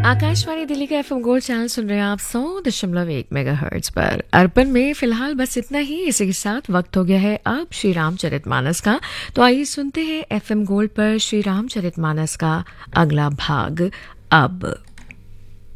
आकाशवाणी दिल्ली का FM gold channel सुन रहे हैं आप 100.1 मेगाहर्ट्ज पर। अर्पण में फिलहाल बस इतना ही। इसी के साथ वक्त हो गया है अब श्री रामचरितमानस का। तो आइए सुनते हैं एफएम गोल्ड पर श्री रामचरितमानस का अगला भाग अब।